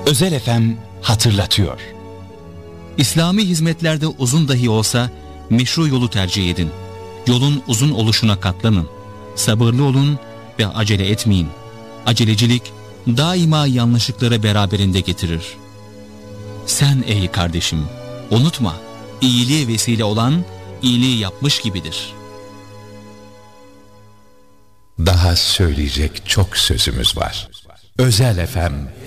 Özel FM hatırlatıyor. İslami hizmetlerde uzun dahi olsa meşru yolu tercih edin. Yolun uzun oluşuna katlanın. Sabırlı olun ve acele etmeyin. Acelecilik daima yanlışlıkları beraberinde getirir. Sen ey kardeşim, unutma, iyiliğe vesile olan iyiliği yapmış gibidir. Daha söyleyecek çok sözümüz var. Özel FM